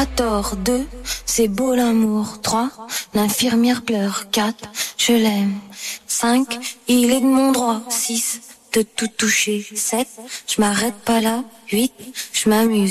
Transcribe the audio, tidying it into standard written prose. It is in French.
a tort. 2, c'est beau l'amour. 3, l'infirmière pleure. 4, je l'aime. 5, il est de mon droit. 6, de tout toucher. 7, je m'arrête pas là. 8, je m'amuse.